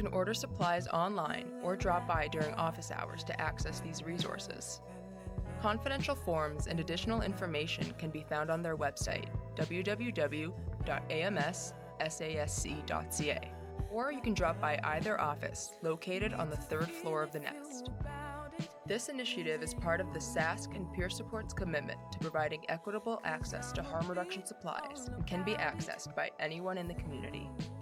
can order supplies online or drop by during office hours to access these resources. Confidential forms and additional information can be found on their website, www.amssasc.ca. Or you can drop by either office, located on the third floor of the Nest. This initiative is part of the SASC and Peer Support's commitment to providing equitable access to harm reduction supplies and can be accessed by anyone in the community.